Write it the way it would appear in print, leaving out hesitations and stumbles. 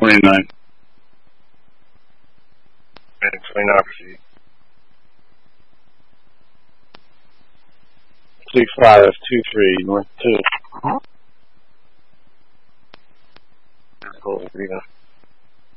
29. And 29 proceed. 3523, north 2. Cool,